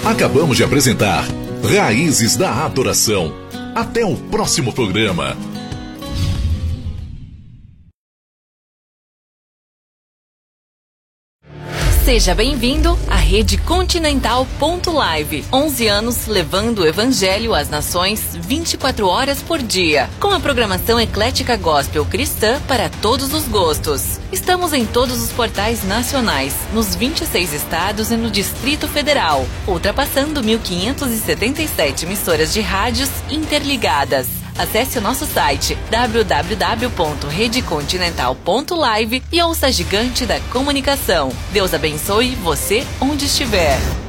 Acabamos de apresentar Raízes da Adoração. Até o próximo programa. Seja bem-vindo à Rede Continental Live. 11 anos levando o Evangelho às nações 24 horas por dia. Com a programação eclética gospel cristã para todos os gostos. Estamos em todos os portais nacionais, nos 26 estados e no Distrito Federal, ultrapassando 1.577 emissoras de rádios interligadas. Acesse o nosso site www.redecontinental.live e ouça a gigante da comunicação. Deus abençoe você onde estiver.